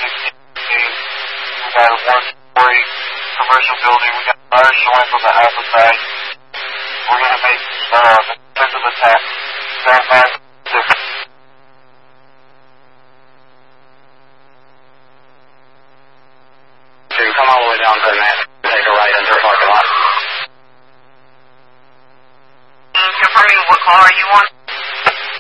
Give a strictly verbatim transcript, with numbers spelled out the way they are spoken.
We got a one-story commercial building. We got fire showing from the half side. We're going to make uh, the sense of attack. Stand by. Come all the way down to that.